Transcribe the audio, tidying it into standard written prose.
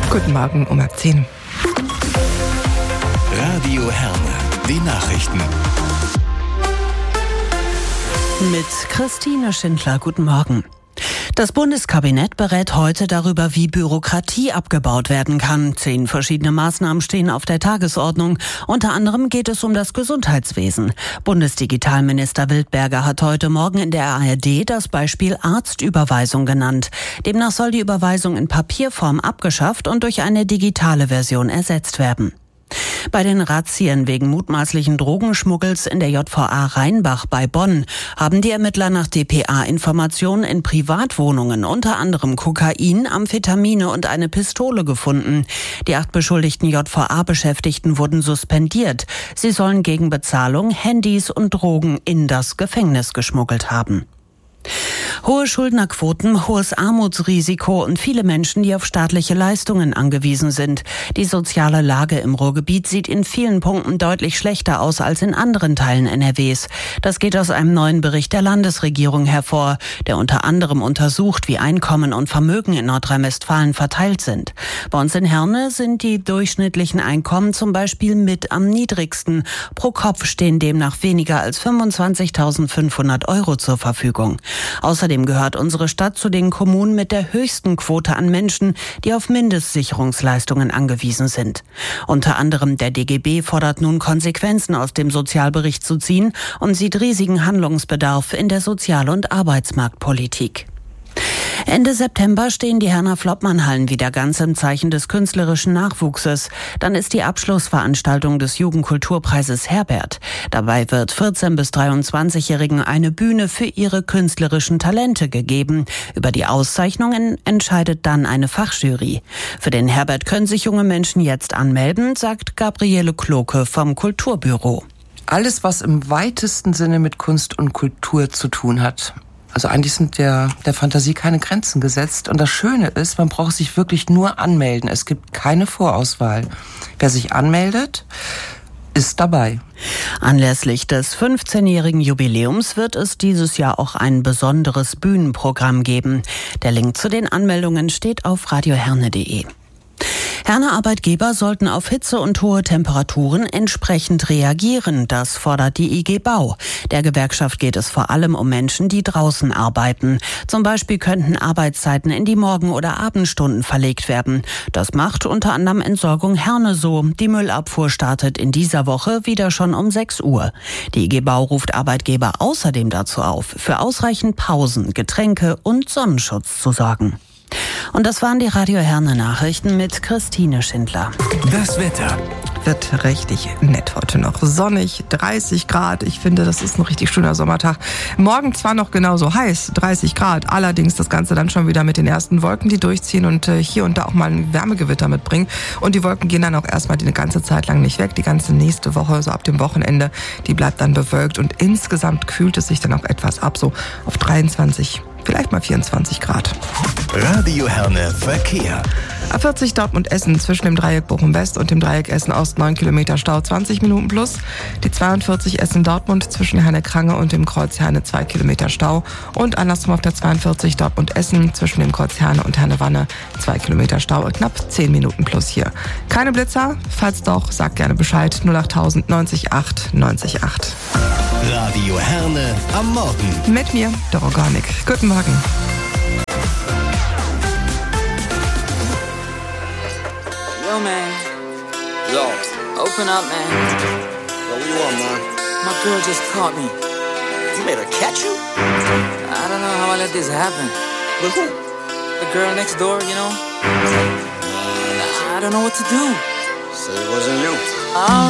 Guten Morgen um 10. Radio Herne, die Nachrichten. Mit Christine Schindler, guten Morgen. Das Bundeskabinett berät heute darüber, wie Bürokratie abgebaut werden kann. 10 verschiedene Maßnahmen stehen auf der Tagesordnung. Unter anderem geht es um das Gesundheitswesen. Bundesdigitalminister Wildberger hat heute Morgen in der ARD das Beispiel Arztüberweisung genannt. Demnach soll die Überweisung in Papierform abgeschafft und durch eine digitale Version ersetzt werden. Bei den Razzien wegen mutmaßlichen Drogenschmuggels in der JVA Rheinbach bei Bonn haben die Ermittler nach dpa-Informationen in Privatwohnungen unter anderem Kokain, Amphetamine und eine Pistole gefunden. Die 8 beschuldigten JVA-Beschäftigten wurden suspendiert. Sie sollen gegen Bezahlung Handys und Drogen in das Gefängnis geschmuggelt haben. Hohe Schuldnerquoten, hohes Armutsrisiko und viele Menschen, die auf staatliche Leistungen angewiesen sind. Die soziale Lage im Ruhrgebiet sieht in vielen Punkten deutlich schlechter aus als in anderen Teilen NRWs. Das geht aus einem neuen Bericht der Landesregierung hervor, der unter anderem untersucht, wie Einkommen und Vermögen in Nordrhein-Westfalen verteilt sind. Bei uns in Herne sind die durchschnittlichen Einkommen zum Beispiel mit am niedrigsten. Pro Kopf stehen demnach weniger als 25.500 € zur Verfügung. Außerdem gehört unsere Stadt zu den Kommunen mit der höchsten Quote an Menschen, die auf Mindestsicherungsleistungen angewiesen sind. Unter anderem der DGB fordert nun, Konsequenzen aus dem Sozialbericht zu ziehen und sieht riesigen Handlungsbedarf in der Sozial- und Arbeitsmarktpolitik. Ende September stehen die Herner Flottmann-Hallen wieder ganz im Zeichen des künstlerischen Nachwuchses. Dann ist die Abschlussveranstaltung des Jugendkulturpreises Herbert. Dabei wird 14- bis 23-Jährigen eine Bühne für ihre künstlerischen Talente gegeben. Über die Auszeichnungen entscheidet dann eine Fachjury. Für den Herbert können sich junge Menschen jetzt anmelden, sagt Gabriele Kloke vom Kulturbüro. Alles, was im weitesten Sinne mit Kunst und Kultur zu tun hat. Also eigentlich sind der Fantasie keine Grenzen gesetzt. Und das Schöne ist, man braucht sich wirklich nur anmelden. Es gibt keine Vorauswahl. Wer sich anmeldet, ist dabei. Anlässlich des 15-jährigen Jubiläums wird es dieses Jahr auch ein besonderes Bühnenprogramm geben. Der Link zu den Anmeldungen steht auf radioherne.de. Herner Arbeitgeber sollten auf Hitze und hohe Temperaturen entsprechend reagieren. Das fordert die IG Bau. Der Gewerkschaft geht es vor allem um Menschen, die draußen arbeiten. Zum Beispiel könnten Arbeitszeiten in die Morgen- oder Abendstunden verlegt werden. Das macht unter anderem Entsorgung Herne so. Die Müllabfuhr startet in dieser Woche wieder schon um 6 Uhr. Die IG Bau ruft Arbeitgeber außerdem dazu auf, für ausreichend Pausen, Getränke und Sonnenschutz zu sorgen. Und das waren die Radio Herne Nachrichten mit Christine Schindler. Das Wetter. Wird richtig nett heute noch. Sonnig, 30 Grad. Ich finde, das ist ein richtig schöner Sommertag. Morgen zwar noch genauso heiß, 30 Grad. Allerdings das Ganze dann schon wieder mit den ersten Wolken, die durchziehen und hier und da auch mal ein Wärmegewitter mitbringen. Und die Wolken gehen dann auch erstmal die ganze Zeit lang nicht weg. Die ganze nächste Woche, so ab dem Wochenende, die bleibt dann bewölkt. Und insgesamt kühlt es sich dann auch etwas ab, so auf 23, vielleicht mal 24 Grad. Radio Herne Verkehr. A40 Dortmund-Essen zwischen dem Dreieck Bochum-West und dem Dreieck Essen-Ost 9 Kilometer Stau, 20 Minuten plus. Die 42 Essen-Dortmund zwischen Herne-Krange und dem Kreuz Herne 2 Kilometer Stau. Und andersrum auf der 42 Dortmund-Essen zwischen dem Kreuz Herne und Herne-Wanne 2 Kilometer Stau und knapp 10 Minuten plus hier. Keine Blitzer? Falls doch, sagt gerne Bescheid. 08000 90 8 90 8. Radio Herne am Morgen. Mit mir, Doroganik. Guten Morgen. Yo, man. Yo. Open up, man. Yo, what you want, man? My girl just caught me. You made her catch you? I don't know how I let this happen. With who? The girl next door, you know? I don't know what to do. Say it wasn't you.